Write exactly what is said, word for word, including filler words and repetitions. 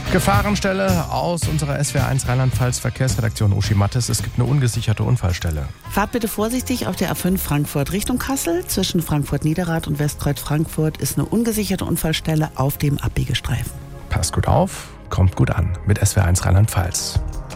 Gefahrenstelle aus unserer S W R eins Rheinland-Pfalz Verkehrsredaktion. Uschi Mattes, es gibt eine ungesicherte Unfallstelle. Fahrt bitte vorsichtig auf der A fünf Frankfurt Richtung Kassel. Zwischen Frankfurt-Niederrad und Westkreuz-Frankfurt ist eine ungesicherte Unfallstelle auf dem Abbiegestreifen. Passt gut auf, kommt gut an mit S W R eins Rheinland-Pfalz.